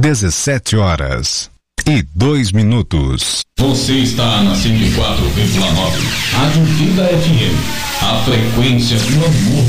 17h02. Você está na 104,9. Rádio Vida FM. A frequência do amor